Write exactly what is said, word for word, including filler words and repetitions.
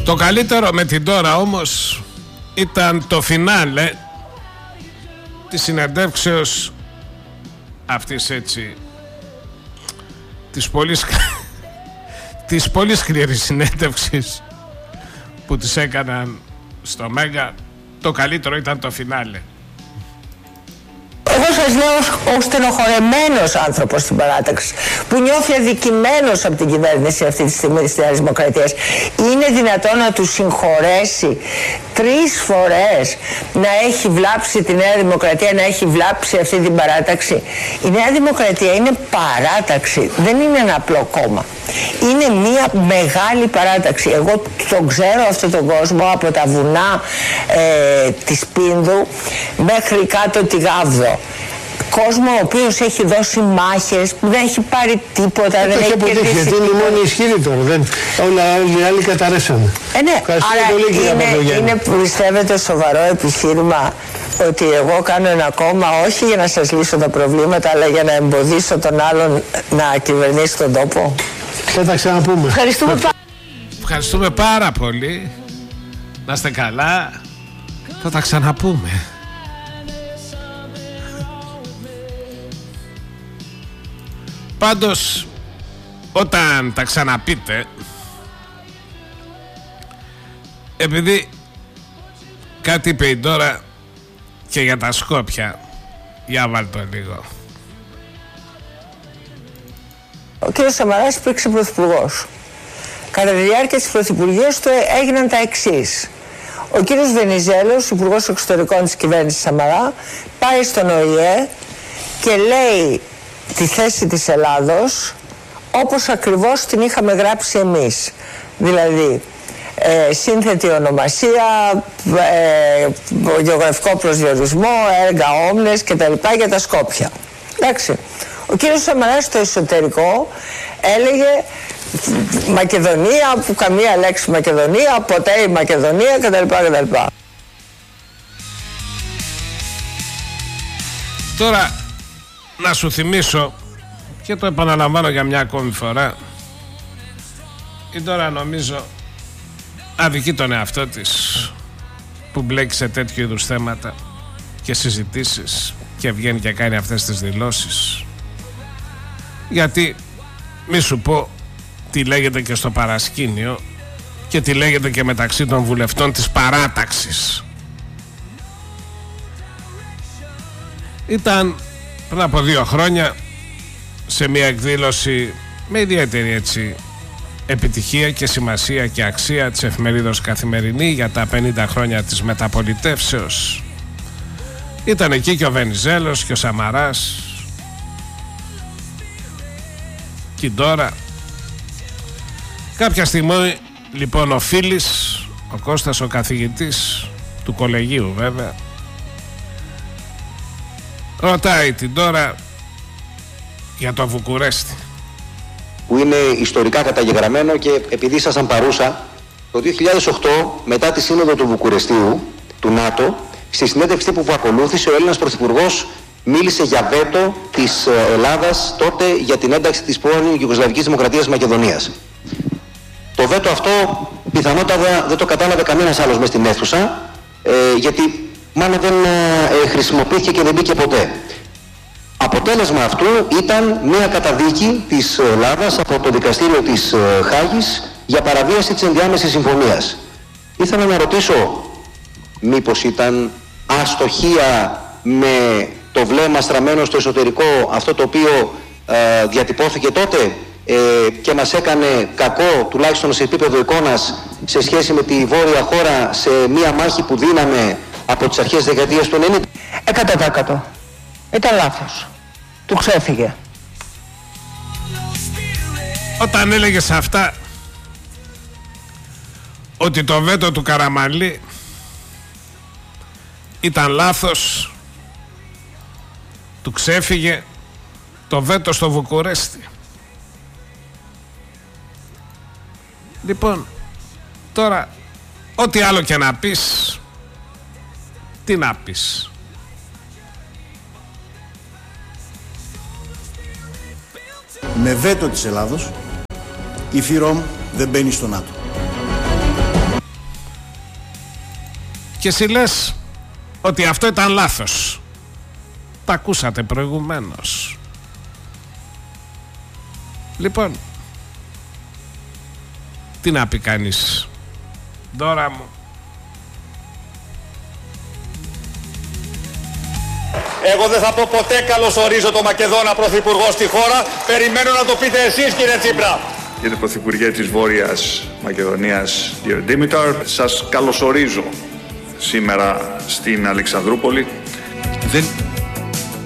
Το καλύτερο με την τώρα όμως ήταν το φινάλε της συνεντεύξεως αυτής, έτσι, της πολύ, της πολύ σκληρής συνέντευξης που της έκαναν στο Μέγκα. Το καλύτερο ήταν το φινάλε. Εγώ σας λέω ως στενοχωρεμένος άνθρωπος στην παράταξη, που νιώθει αδικημένος από την κυβέρνηση αυτή τη στιγμή της Νέας Δημοκρατίας, είναι δυνατόν να του συγχωρέσει τρεις φορές να έχει βλάψει τη Νέα Δημοκρατία, να έχει βλάψει αυτή την παράταξη? Η Νέα Δημοκρατία είναι παράταξη, δεν είναι ένα απλό κόμμα. Είναι μια μεγάλη παράταξη. Εγώ τον ξέρω αυτόν τον κόσμο από τα βουνά ε, της Πίνδου μέχρι κάτω τη Γάβδο. Κόσμο ο οποίος έχει δώσει μάχες, που δεν έχει πάρει τίποτα, ε, δεν έχει κερδίσει. Γιατί είναι μόνο ισχυρή τώρα, δεν, όλα οι άλλοι καταρρεύσανε. Ε, ναι, άρα πολύ, είναι, είναι, πιστεύετε, σοβαρό επιχείρημα ότι εγώ κάνω ένα κόμμα όχι για να σας λύσω τα προβλήματα, αλλά για να εμποδίσω τον άλλον να κυβερνήσει τον τόπο? Θα τα ξαναπούμε. Ευχαριστούμε, πα... Ευχαριστούμε πάρα πολύ. Να είστε καλά. Θα τα ξαναπούμε. Πάντως, όταν τα ξαναπείτε, επειδή κάτι είπε η Ντόρα και για τα Σκόπια, για βάλ' το λίγο. Ο κύριος Σαμαράς υπήρξε πρωθυπουργός. Κατά τη διάρκεια της πρωθυπουργίας του έγιναν τα εξής. Ο κύριος Βενιζέλος, υπουργός εξωτερικών της κυβέρνησης Σαμαρά, πάει στον Ο Η Ε και λέει τη θέση της Ελλάδος όπως ακριβώς την είχαμε γράψει εμείς. Δηλαδή, ε, σύνθετη ονομασία, ε, γεωγραφικό προσδιορισμό, έργα όμνες κτλ. Για τα Σκόπια. Εντάξει. Ο κύριος Σαμαράς στο εσωτερικό έλεγε Μακεδονία, που καμία λέξη Μακεδονία, ποτέ η Μακεδονία κτλ. κτλ. Τώρα να σου θυμίσω, και το επαναλαμβάνω για μια ακόμη φορά, ή τώρα νομίζω αδικεί τον εαυτό της που μπλέκει σε τέτοιου είδους θέματα και συζητήσεις και βγαίνει και κάνει αυτές τις δηλώσεις. Γιατί μη σου πω τι λέγεται και στο παρασκήνιο και τι λέγεται και μεταξύ των βουλευτών της παράταξης. Ήταν πριν από δύο χρόνια σε μια εκδήλωση με ιδιαίτερη, έτσι, επιτυχία και σημασία και αξία της εφημερίδος Καθημερινή για τα πενήντα χρόνια της μεταπολιτεύσεως. Ήταν εκεί και ο Βενιζέλος και ο Σαμαράς και τώρα. Κάποια στιγμή λοιπόν ο Φίλης, ο Κώστας, ο καθηγητής του κολεγίου βέβαια, ρωτάει την τώρα για το Βουκουρέστι, που είναι ιστορικά καταγεγραμμένο, και επειδή ήσασταν παρούσα το δύο χιλιάδες οκτώ μετά τη σύνοδο του Βουκουρεστίου του ΝΑΤΟ, στη συνέντευξη που ακολούθησε ο Έλληνας Πρωθυπουργός μίλησε για βέτο της Ελλάδας τότε για την ένταξη της πρώην Ιουγκοσλαβικής Δημοκρατίας Μακεδονίας. Το βέτο αυτό πιθανότατα δεν το κατάλαβε κανένας άλλος μες στην αίθουσα, ε, γιατί μάλλον δεν ε, χρησιμοποιήθηκε και δεν μπήκε ποτέ. Αποτέλεσμα αυτού ήταν μια καταδίκη της Ελλάδας από το δικαστήριο της Χάγης για παραβίαση της ενδιάμεσης συμφωνίας. Ήθελα να ρωτήσω, μήπως ήταν αστοχία με το βλέμμα στραμμένο στο εσωτερικό αυτό το οποίο ε, διατυπώθηκε τότε ε, και μας έκανε κακό, τουλάχιστον σε επίπεδο εικόνας, σε σχέση με τη βόρεια χώρα σε μια μάχη που δίναμε από τις αρχές της δεκαετίας του ενενήντα. εκατό τοις εκατό. Ήταν λάθος. Του ξέφυγε. Όταν έλεγες αυτά ότι το βέτο του Καραμανλή ήταν λάθος, του ξέφυγε το βέτο στο Βουκουρέστι. Λοιπόν, τώρα ό,τι άλλο και να πεις, τι να πεις? Με βέτο της Ελλάδος η ΦΥΡΟΜ δεν μπαίνει στο ΝΑΤΟ. Και εσύ λες ότι αυτό ήταν λάθος. Τα ακούσατε προηγουμένως. Λοιπόν, τι να πει κανείς. Δώρα μου. Εγώ δεν θα πω ποτέ καλωσορίζω το Μακεδόνα Πρωθυπουργό στη χώρα. Περιμένω να το πείτε εσείς, κύριε Τσίπρα. Κύριε Πρωθυπουργέ της Βόρειας Μακεδονίας, κύριε Ντίμηταρ, σας καλωσορίζω σήμερα στην Αλεξανδρούπολη. Δεν